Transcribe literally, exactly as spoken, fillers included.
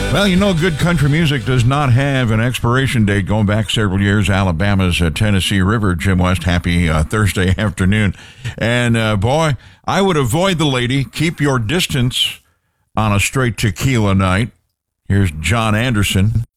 Well, you know, good country music does not have an expiration date going back several years. Alabama's uh, Tennessee River. Jim West, happy uh, Thursday afternoon. And, uh, boy, I would avoid the lady. Keep your distance on a straight tequila night. Here's John Anderson.